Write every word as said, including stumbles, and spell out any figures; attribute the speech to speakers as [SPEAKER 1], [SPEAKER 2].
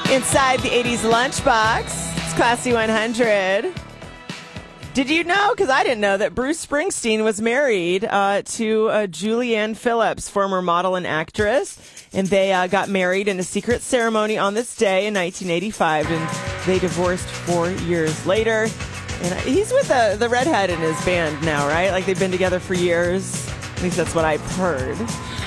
[SPEAKER 1] Inside the eighties lunchbox, it's Classy one hundred. Did you know, because I didn't know, that Bruce Springsteen was married uh, to uh, Julianne Phillips, former model and actress, and they uh, got married in a secret ceremony on this day in nineteen eighty-five, and they divorced four years later. And uh, he's with the, the redhead in his band now, right? Like they've been together for years. At least that's what I've heard.